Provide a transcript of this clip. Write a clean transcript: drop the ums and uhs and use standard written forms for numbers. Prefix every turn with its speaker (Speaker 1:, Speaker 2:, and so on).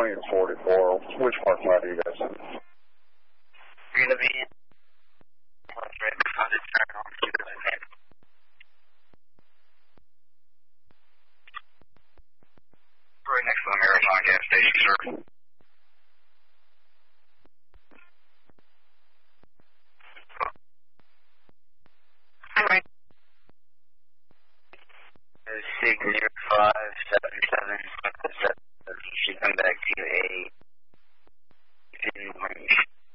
Speaker 1: 20 and 44. Which parking lot are you guys in?
Speaker 2: You're going to be in. Right before the turn on to the left. Right next to the Marathon gas station, sir. Alright. Signature 577. Should come back to a